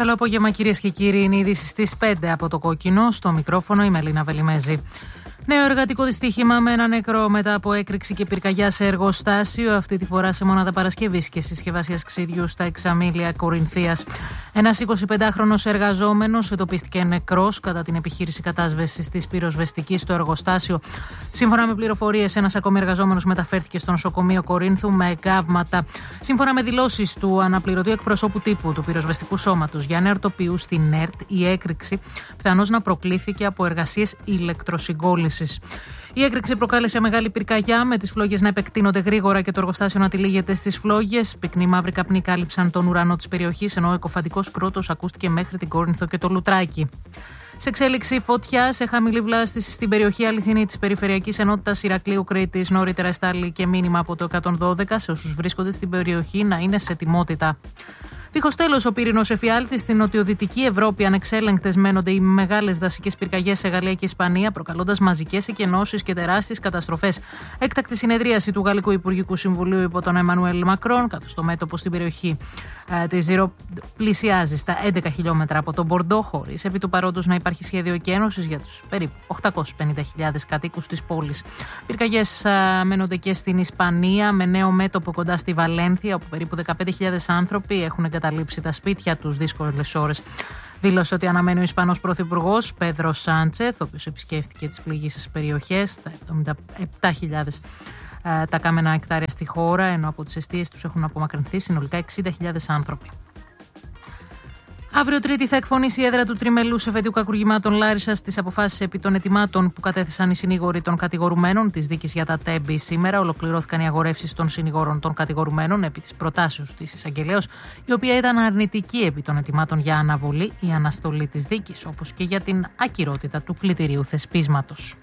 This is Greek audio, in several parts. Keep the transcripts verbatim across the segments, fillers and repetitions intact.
Καλό απόγευμα, κυρίες και κύριοι. Είναι η είδηση στις πέντε από το Κόκκινο. Στο μικρόφωνο η Μελίνα Βελιμέζη. Νέο εργατικό δυστύχημα με ένα νεκρό μετά από έκρηξη και πυρκαγιά σε εργοστάσιο, αυτή τη φορά σε μονάδα παρασκευής και συσκευασίας ξύδιου στα Εξαμήλια Κορινθίας. Ένας εικοσιπεντάχρονος εργαζόμενος εντοπίστηκε νεκρός κατά την επιχείρηση κατάσβεσης της πυροσβεστικής στο εργοστάσιο. Σύμφωνα με πληροφορίες, ένας ακόμη εργαζόμενος μεταφέρθηκε στο νοσοκομείο Κορίνθου με εγκάβματα. Σύμφωνα με δηλώσεις του αναπληρωτή εκπροσώπου τύπου του πυροσβεστικού σώματος Γιάννη Αρτοπιού στην ΕΡΤ, η έκρηξη πιθανώς να προκλήθηκε από εργασίες ηλεκτροσυγκόλλησης. Η έκρηξη προκάλεσε μεγάλη πυρκαγιά, με τις φλόγες να επεκτείνονται γρήγορα και το εργοστάσιο να τυλίγεται στις φλόγες. Πυκνοί μαύροι καπνοί κάλυψαν τον ουρανό της περιοχής, ενώ ο εκοφαντικός κρότος ακούστηκε μέχρι την Κόρινθο και το Λουτράκι. Σε εξέλιξη φωτιά σε χαμηλή βλάστηση στην περιοχή αληθινή της Περιφερειακής Ενότητας Ηρακλείου Κρήτης. Νωρίτερα εστάλει και μήνυμα από το εκατόν δώδεκα σε όσους βρίσκονται στην περιοχή να είναι σε ετοιμότητα. Δίχως τέλος, ο πύρινος εφιάλτης στην νοτιοδυτική Ευρώπη ανεξέλεγκτες μένονται οι μεγάλες δασικές πυρκαγιές σε Γαλλία και Ισπανία, προκαλώντας μαζικές εκενώσεις και τεράστιες καταστροφές. Έκτακτη συνεδρίαση του Γαλλικού Υπουργικού Συμβουλίου υπό τον Εμμανουέλ Μακρόν, καθώς το μέτωπο στην περιοχή ε, της Ζήρο πλησιάζει στα έντεκα χιλιόμετρα από τον Μπορντό, χωρίς επί του παρόντος να υπάρχει σχέδιο εκένωσης για τους περίπου οκτακόσιες πενήντα χιλιάδες κατοίκους της πόλης. Πυρκαγιές ε, μένονται και στην Ισπανία, με νέο μέτωπο κοντά στη Βαλένθια, όπου περίπου δεκαπέντε χιλιάδες άνθρωποι έχουν εγκαταλείψει τα σπίτια τους δύσκολες ώρες. Δήλωσε ότι αναμένει ο Ισπανός Πρωθυπουργός Πέδρο Σάντσεθ, ο οποίος επισκέφτηκε τις πληγήσεις περιοχές, τα εβδομήντα επτά χιλιάδες ε, τα κάμενα εκτάρια στη χώρα, ενώ από τις εστίες τους έχουν απομακρυνθεί συνολικά εξήντα χιλιάδες άνθρωποι. Αύριο Τρίτη θα εκφωνήσει η έδρα του τριμελούς εφετείου κακουργημάτων Λάρισσας στις αποφάσεις επί των αιτημάτων που κατέθεσαν οι συνήγοροι των κατηγορουμένων της δίκης για τα Τέμπη. Σήμερα ολοκληρώθηκαν οι αγορεύσεις των συνηγόρων των κατηγορουμένων επί της προτάσεως της εισαγγελέως, η οποία ήταν αρνητική επί των αιτημάτων για αναβολή ή αναστολή της δίκης, όπως και για την ακυρότητα του κλητηρίου θεσπίσματος.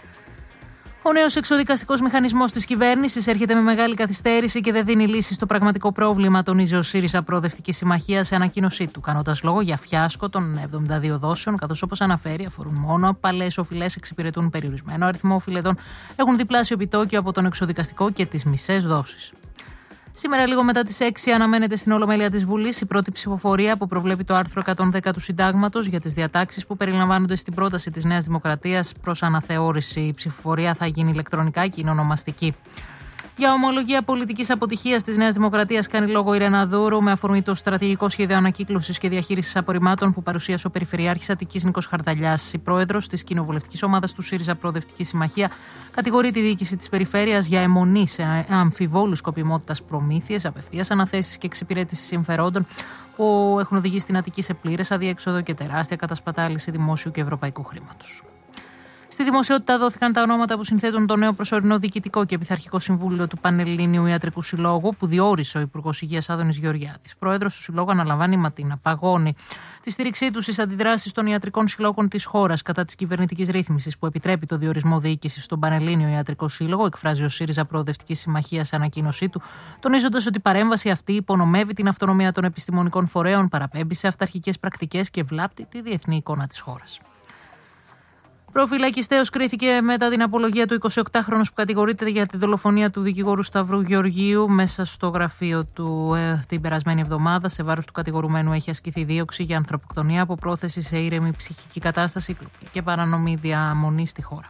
Ο νέος εξοδικαστικός μηχανισμός της κυβέρνησης έρχεται με μεγάλη καθυστέρηση και δεν δίνει λύση στο πραγματικό πρόβλημα, τονίζει ο ΣΥΡΙΖΑ Προοδευτική Συμμαχία σε ανακοίνωσή του, κάνοντας λόγο για φιάσκο των εβδομήντα δύο δόσεων, καθώς όπως αναφέρει αφορούν μόνο απαλές οφειλές, εξυπηρετούν περιορισμένο αριθμό οφειλετών, έχουν διπλάσιο επιτόκιο από τον εξοδικαστικό και τις μισές δόσεις. Σήμερα, λίγο μετά τις έξι, αναμένεται στην Ολομέλεια της Βουλής η πρώτη ψηφοφορία που προβλέπει το άρθρο εκατόν δέκα του Συντάγματος για τις διατάξεις που περιλαμβάνονται στην πρόταση της Νέας Δημοκρατίας προς αναθεώρηση. Η ψηφοφορία θα γίνει ηλεκτρονικά και είναι ονομαστική. Για ομολογία πολιτικής αποτυχίας της Νέας Δημοκρατίας κάνει λόγο η Ιρένα Δούρου με αφορμή το στρατηγικό σχέδιο ανακύκλωσης και διαχείρισης απορριμμάτων που παρουσίασε ο Περιφερειάρχης Αττικής Νίκος Χαρδαλιάς. Η πρόεδρος της κοινοβουλευτικής ομάδας του ΣΥΡΙΖΑ Προοδευτική Συμμαχία κατηγορεί τη διοίκηση της περιφέρειας για αιμονή σε αμφιβόλου σκοπιμότητας προμήθειες, απευθείας αναθέσεις και εξυπηρέτηση συμφερόντων που έχουν οδηγήσει στην Αττική σε πλήρες αδιέξοδο και τεράστια κατασπατάληση δημόσιου και ευρωπαϊκού χρήματος. Στη δημοσιότητα δόθηκαν τα ονόματα που συνθέτουν το νέο προσωρινό διοικητικό και πειθαρχικό συμβούλιο του Πανελλήνιου Ιατρικού Συλλόγου, που διόρισε ο Υπουργός Υγείας Άδωνης Γεωργιάδης. Πρόεδρος του Συλλόγου αναλαμβάνει Ματίνα Παγώνη. Τη στήριξή του στις αντιδράσεις των ιατρικών συλλόγων της χώρας κατά της κυβερνητικής ρύθμισης που επιτρέπει το διορισμό διοίκησης στον Πανελλήνιο Ιατρικό Σύλλογο, εκφράζει ο ΣΥΡΙΖΑ Προοδευτική Συμμαχία σε ανακοίνωσή του, τονίζοντας ότι η παρέμβαση αυτή υπονομεύει την αυτονομία των επιστημονικών φορέων, παραπέμπει σε αυταρχικές πρακτικές και βλάπτει τη διεθνή εικόνα της χώρας. Προφυλακιστέως κρίθηκε μετά την απολογία του εικοσιοκτάχρονου που κατηγορείται για τη δολοφονία του δικηγόρου Σταυρού Γεωργίου μέσα στο γραφείο του ε, την περασμένη εβδομάδα. Σε βάρος του κατηγορουμένου έχει ασκηθεί δίωξη για ανθρωποκτονία από πρόθεση σε ήρεμη ψυχική κατάσταση και παρανομή διαμονή στη χώρα.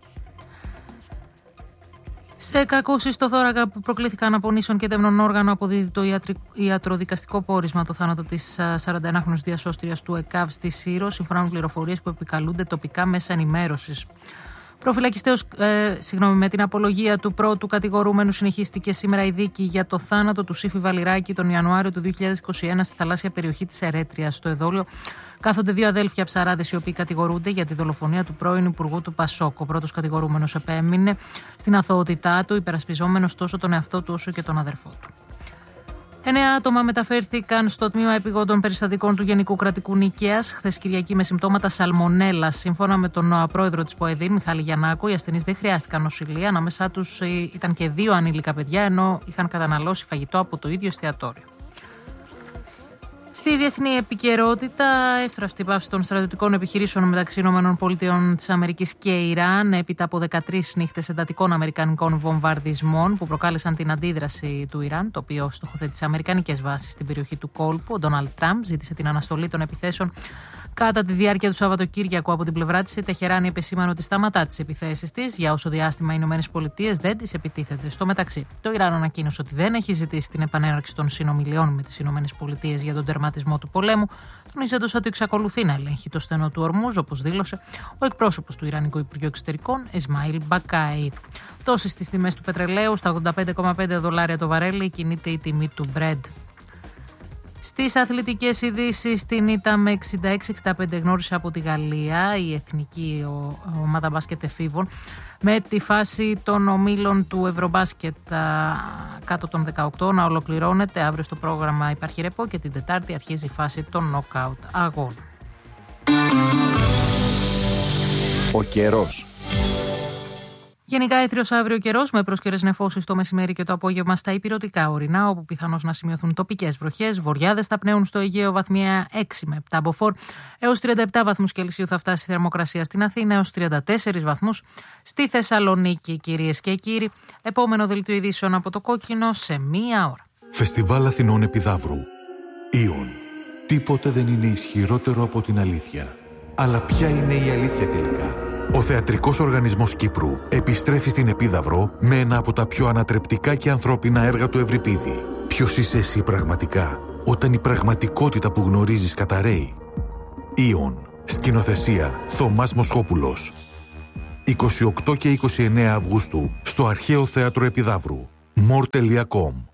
Σε κακώσεις στο θώρακα που προκλήθηκαν από νήσων και τέμνων όργανο, αποδίδει το ιατροδικαστικό πόρισμα το θάνατο της σαρανταενάχρονης διασώστριας του ΕΚΑΒ στη Σύρο, σύμφωνα με πληροφορίες που επικαλούνται τοπικά μέσα ενημέρωσης. Προφυλακιστέως, ε, συγγνώμη, με την απολογία του πρώτου κατηγορούμενου συνεχίστηκε σήμερα η δίκη για το θάνατο του Σύφη Βαλιράκη τον Ιανουάριο του δύο χιλιάδες είκοσι ένα στη θαλάσσια περιοχή της Ερέτριας. Στο εδόλιο κάθονται δύο αδέλφια ψαράδες οι οποίοι κατηγορούνται για τη δολοφονία του πρώην Υπουργού του Πασόκ. Ο πρώτος κατηγορούμενος επέμεινε στην αθωότητά του, υπερασπιζόμενος τόσο τον εαυτό του όσο και τον αδερφό του. Εννέα άτομα μεταφέρθηκαν στο τμήμα επιγόντων περιστατικών του Γενικού Κρατικού Νικαίας χθες Κυριακή με συμπτώματα σαλμονέλας. Σύμφωνα με τον πρόεδρο της ΠΟΕΔΗΝ, Μιχάλη Γιαννάκο, οι ασθενείς δεν χρειάστηκαν νοσηλεία. Ανάμεσά τους ήταν και δύο ανήλικα παιδιά, ενώ είχαν καταναλώσει φαγητό από το ίδιο εστιατόριο. Στη διεθνή επικαιρότητα, εύθραυστη πάυση των στρατιωτικών επιχειρήσεων μεταξύ ΗΠΑ και Ιράν έπειτα από δεκατρείς νύχτες εντατικών αμερικανικών βομβαρδισμών που προκάλεσαν την αντίδραση του Ιράν, το οποίο στοχοθέτησε αμερικανικές βάσεις στην περιοχή του κόλπου. Ο Ντόναλντ Τραμπ ζήτησε την αναστολή των επιθέσεων κατά τη διάρκεια του Σαββατοκύριακου. Από την πλευρά της, η Τεχεράνη επεσήμανε ότι σταματά τις επιθέσεις της για όσο διάστημα οι ΗΠΑ δεν τις επιτίθεται. Στο μεταξύ, το Ιράν ανακοίνωσε ότι δεν έχει ζητήσει την επανέναρξη των συνομιλιών με τις ΗΠΑ για τον τερματισμό του πολέμου, τονίζοντας ότι εξακολουθεί να ελέγχει το στενό του Ορμούζ, όπως δήλωσε ο εκπρόσωπος του Ιρανικού Υπουργείου Εξωτερικών, Ισμαήλ Μπακάι. Πτώση στις τιμές του πετρελαίου, στα ογδόντα πέντε κόμμα πέντε δολάρια το βαρέλι, κινείται η τιμή του Brent. Στις αθλητικές ειδήσεις, την ήττα με εξήντα έξι εξήντα πέντε γνώρισε από τη Γαλλία η εθνική ομάδα μπάσκετ εφήβων, με τη φάση των ομίλων του Ευρωμπάσκετ κάτω των δεκαοκτώ να ολοκληρώνεται. Αύριο στο πρόγραμμα υπάρχει ρεπό και την Τετάρτη αρχίζει η φάση των νοκάουτ αγώνων. Ο καιρός. Γενικά έθριος αύριο καιρός με πρόσκαιρες νεφώσεις το μεσημέρι και το απόγευμα στα ηπειρωτικά ορεινά, όπου πιθανώς να σημειωθούν τοπικές βροχές. Βοριάδες θα πνέουν στο Αιγαίο βαθμία έξι με επτά μποφόρ. Έως τριάντα επτά βαθμούς Κελσίου θα φτάσει η θερμοκρασία στην Αθήνα, έως τριάντα τέσσερις βαθμούς στη Θεσσαλονίκη, κυρίες και κύριοι. Επόμενο δελτίο ειδήσεων από το Κόκκινο σε μία ώρα. Φεστιβάλ Αθηνών Επιδαύρου. Ήον. Τίποτε δεν είναι ισχυρότερο από την αλήθεια. Αλλά ποια είναι η αλήθεια τελικά? Ο Θεατρικός Οργανισμός Κύπρου επιστρέφει στην Επίδαυρο με ένα από τα πιο ανατρεπτικά και ανθρώπινα έργα του Ευρυπίδη. Ποιος είσαι εσύ πραγματικά, όταν η πραγματικότητα που γνωρίζεις καταρρέει? Ήον. Σκηνοθεσία Θωμάς Μοσχόπουλος. είκοσι οκτώ και είκοσι εννέα Αυγούστου στο Αρχαίο Θέατρο Επιδαύρου. μορ τελεία κομ.